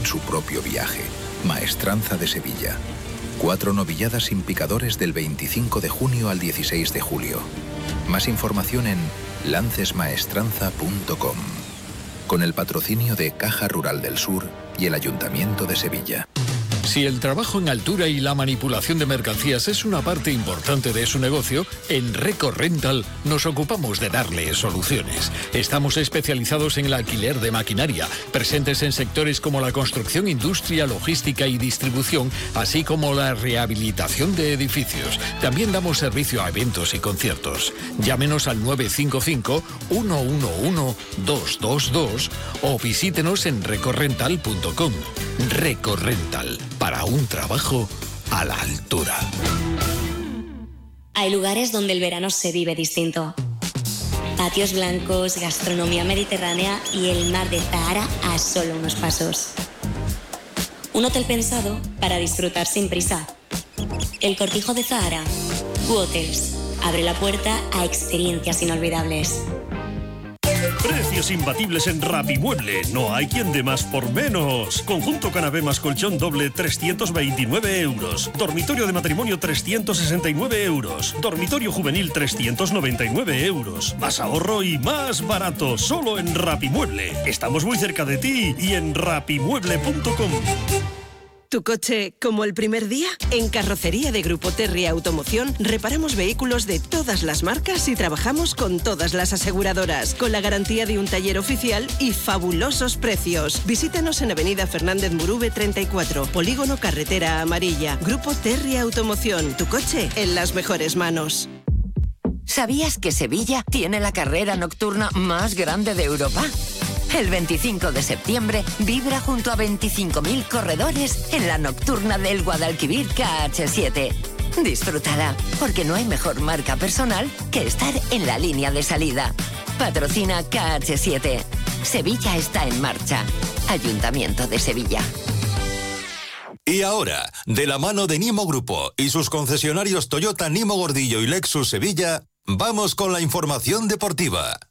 en su propio viaje. Maestranza de Sevilla. 4 novilladas sin picadores del 25 de junio al 16 de julio. Más información en lancesmaestranza.com. Con el patrocinio de Caja Rural del Sur y el Ayuntamiento de Sevilla. Si el trabajo en altura y la manipulación de mercancías es una parte importante de su negocio, en Reco Rental nos ocupamos de darle soluciones. Estamos especializados en el alquiler de maquinaria, presentes en sectores como la construcción, industria, logística y distribución, así como la rehabilitación de edificios. También damos servicio a eventos y conciertos. Llámenos al 955-111-222 o visítenos en recorrental.com. Reco Rental, para un trabajo a la altura. Hay lugares donde el verano se vive distinto. Patios blancos, gastronomía mediterránea y el mar de Zahara a solo unos pasos. Un hotel pensado para disfrutar sin prisa. El Cortijo de Zahara. Q-Hotels. Abre la puerta a experiencias inolvidables. Precios imbatibles en Rapimueble. No hay quien dé más por menos. Conjunto canapé más colchón doble, 329 euros. Dormitorio de matrimonio, 369 euros. Dormitorio juvenil, 399 euros. Más ahorro y más barato. Solo en Rapimueble. Estamos muy cerca de ti y en rapimueble.com. ¿Tu coche como el primer día? En Carrocería de Grupo Terry Automoción reparamos vehículos de todas las marcas y trabajamos con todas las aseguradoras, con la garantía de un taller oficial y fabulosos precios. Visítanos en Avenida Fernández Murube 34, Polígono Carretera Amarilla. Grupo Terry Automoción, tu coche en las mejores manos. ¿Sabías que Sevilla tiene la carrera nocturna más grande de Europa? El 25 de septiembre vibra junto a 25.000 corredores en la nocturna del Guadalquivir KH7. Disfrútala, porque no hay mejor marca personal que estar en la línea de salida. Patrocina KH7. Sevilla está en marcha. Ayuntamiento de Sevilla. Y ahora, de la mano de Nimo Grupo y sus concesionarios Toyota Nimo Gordillo y Lexus Sevilla, vamos con la información deportiva.